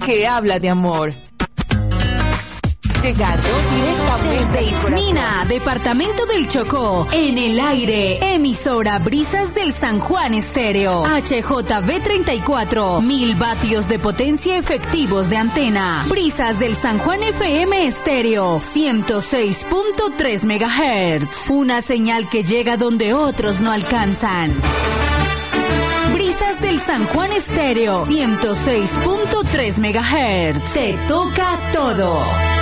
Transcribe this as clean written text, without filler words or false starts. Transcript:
que habla de amor. Llegando directamente desde Ismina, departamento del Chocó, en el aire, emisora Brisas del San Juan Estéreo, HJV 34, 1000 vatios de potencia efectivos de antena. Brisas del San Juan FM Estéreo, 106.3 MHz, una señal que llega donde otros no alcanzan. Brisas del San Juan Estéreo, 106.3 MHz, te toca todo.